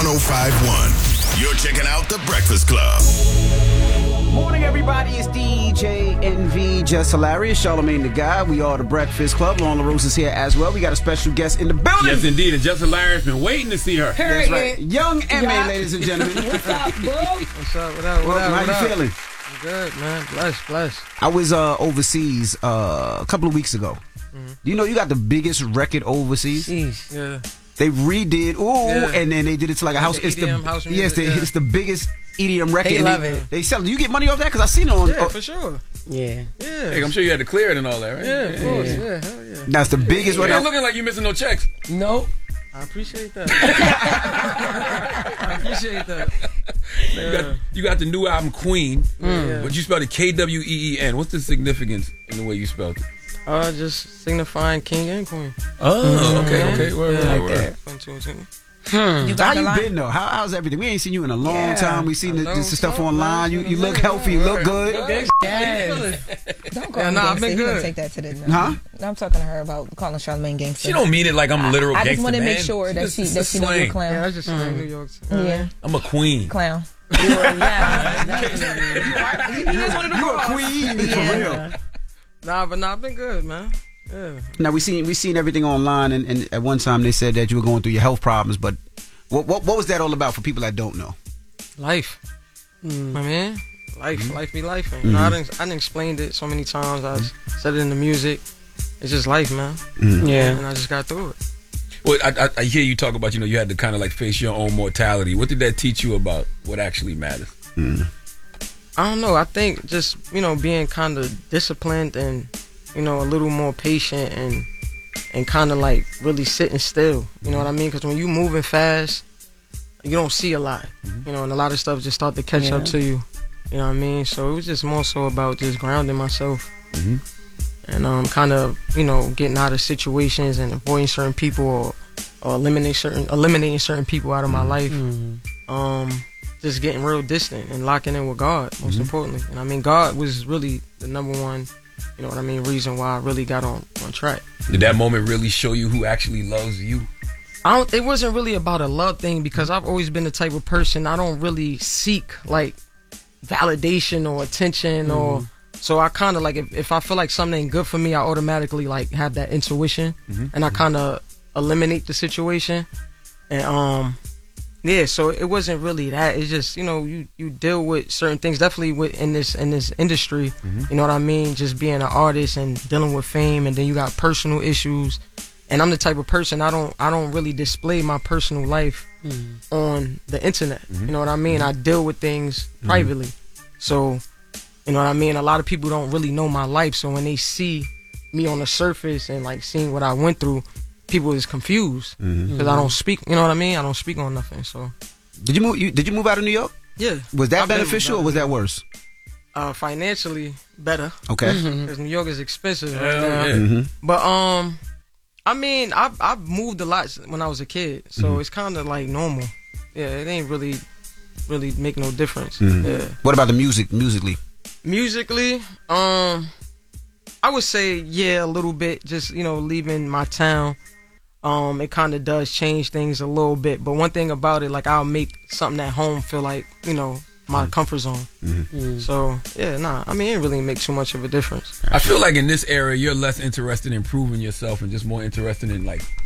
105.1. You're checking out The Breakfast Club. Morning, everybody. It's DJ NV, Just Hilarious, Charlamagne the Guy. We are The Breakfast Club. Lauren LaRose is here as well. We got a special guest in the building. Yes, indeed. And Just Hilarious been waiting to see her. That's right. Young M.A., ladies and gentlemen. What's up, bro? What's up? What up? Welcome. How you feeling? I'm good, man. Blessed. I was overseas a couple of weeks ago. You know, you got the biggest record overseas. Jeez. Yeah. They redid, and then they did it to like a house. It's the EDM house music, it's the biggest EDM record. They love it. They sell. Do you get money off that? Because I seen it on. Yeah, for sure. Yeah. Hey, I'm sure you had to clear it and all that, right? Yeah, of course. Yeah, hell yeah. That's the biggest one. You're not looking like you're missing no checks. Nope. I appreciate that. I appreciate that. You got the new album Queen, Yeah. but you spelled it Kween. What's the significance in the way you spelled it? Just signifying king and queen. Oh, okay. Word. One, two. You How got you been though? How's everything? We ain't seen you in a long time. We seen this stuff online. You look healthy. You look good. Yes. Don't call me I've gangster. been You good. gonna take that to the Huh? I'm talking to her about calling Charlamagne gangster. She don't mean it like I'm a literal I gangster, just want to man. make sure that she It's knows you're a slang. clown. Yeah, I just in New York. Yeah, I'm a queen. clown. You a queen for real. Nah, I've been good, man. Yeah. Now we seen everything online, and at one time they said that you were going through your health problems. But what was that all about for people that don't know? Life. I mean, life be life. You know, I done explained it so many times. I said it in the music. It's just life, man. Yeah. And I just got through it. Well, I hear you talk about, you had to kind of like face your own mortality. What did that teach you about what actually matters? I don't know. I think just, being kind of disciplined and, a little more patient and kind of like really sitting still. You know what I mean? Because when you moving fast, you don't see a lot. And a lot of stuff just start to catch up to you. You know what I mean? So it was just more so about just grounding myself. And kind of, getting out of situations and avoiding certain people or eliminating certain people out of my life. Just getting real distant and locking in with God, most importantly. And I mean, God was really the number one, reason why I really got on track. Did that moment really show you who actually loves you? It wasn't really about a love thing because I've always been the type of person, I don't really seek like validation or attention or... So I kind of like, if I feel like something ain't good for me, I automatically like have that intuition and I kind of eliminate the situation. And so it wasn't really that. It's just, you deal with certain things, definitely in this industry, you know what I mean? Just being an artist and dealing with fame, and then you got personal issues. And I'm the type of person, I don't really display my personal life on the internet. You know what I mean? I deal with things privately. So, you know what I mean? A lot of people don't really know my life, so when they see me on the surface and like seeing what I went through, people is confused because I don't speak. You know what I mean? I don't speak on nothing. So, Did you move out of New York? Yeah. Was that beneficial or was that worse? Financially better. Okay. Because New York is expensive right now. But I mean, I moved a lot when I was a kid, so it's kind of like normal. Yeah, it ain't really make no difference. Yeah. What about the musically? Musically, I would say a little bit. Just leaving my town, it kind of does change things a little bit. But one thing about it, like I'll make something at home feel like my comfort zone. So I mean, it really make too much of a difference. I feel like in this era, you're less interested in proving yourself and just more interested in like